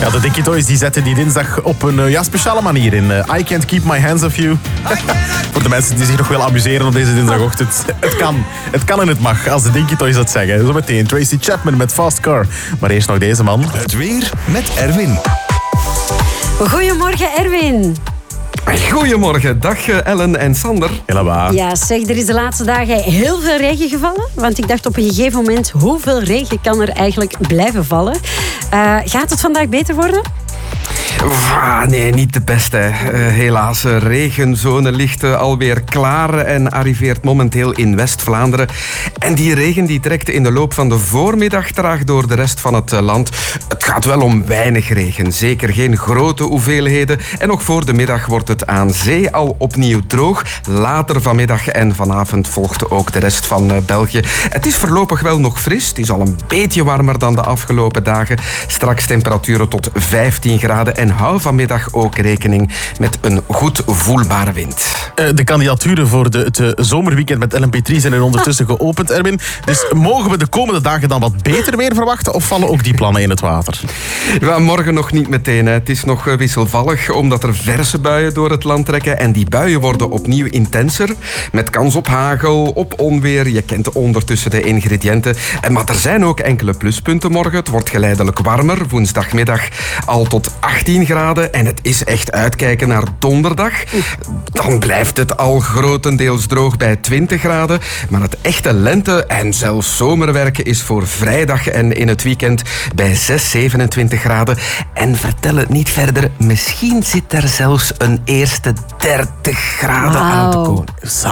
Ja, de Dinky Toys die zetten die dinsdag op een speciale manier in. I Can't Keep My Hands Off You. Voor de mensen die zich nog willen amuseren op deze dinsdagochtend. Het kan en het mag, als de Dinky Toys dat zeggen. Zometeen Tracy Chapman met Fast Car. Maar eerst nog deze man. Het weer met Erwin. Goedemorgen, Erwin. Goedemorgen, dag Ellen en Sander. Hello. Ja, zeg, er is de laatste dagen heel veel regen gevallen. Want ik dacht op een gegeven moment, hoeveel regen kan er eigenlijk blijven vallen? Gaat het vandaag beter worden? Nee, niet de beste. Helaas, regenzone ligt alweer klaar en arriveert momenteel in West-Vlaanderen. En die regen die trekt in de loop van de voormiddag traag door de rest van het land. Het gaat wel om weinig regen, zeker geen grote hoeveelheden. En nog voor de middag wordt het aan zee al opnieuw droog. Later vanmiddag en vanavond volgt ook de rest van België. Het is voorlopig wel nog fris. Het is al een beetje warmer dan de afgelopen dagen. Straks temperaturen tot 15 graden. En hou vanmiddag ook rekening met een goed voelbare wind. De kandidaturen voor het zomerweekend met LMP3 zijn er ondertussen geopend, Erwin. Dus mogen we de komende dagen dan wat beter weer verwachten of vallen ook die plannen in het water? Ja, morgen nog niet meteen. Het is nog wisselvallig omdat er verse buien door het land trekken. En die buien worden opnieuw intenser. Met kans op hagel, op onweer. Je kent ondertussen de ingrediënten. Maar er zijn ook enkele pluspunten morgen. Het wordt geleidelijk warmer. Woensdagmiddag al tot 18 graden. En het is echt uitkijken naar donderdag. Dan blijft het al grotendeels droog bij 20 graden. Maar het echte lente- en zelfs zomerwerken is voor vrijdag en in het weekend bij 27 graden. En vertel het niet verder, misschien zit er zelfs een eerste 30 graden aan te komen.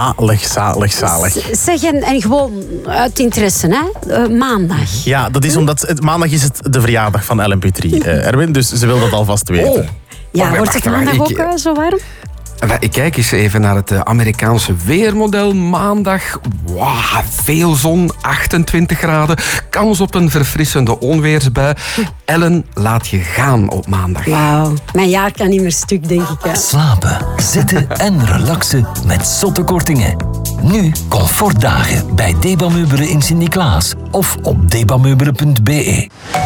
Zalig. Zeg, en gewoon uit interesse, hè? Maandag. Ja, dat is omdat maandag is het de verjaardag van LMP3, Erwin. Dus ze wil dat alvast weten. Ja, wordt het maandag ook zo warm? Ik kijk eens even naar het Amerikaanse weermodel. Maandag, veel zon, 28 graden. Kans op een verfrissende onweersbui. Ellen, laat je gaan op maandag. Wauw, mijn jaar kan niet meer stuk, denk ik. Ja. Slapen, zitten en relaxen met zotte kortingen. Nu comfortdagen bij Deba Meubelen in Sint-Niklaas of op debameubelen.be.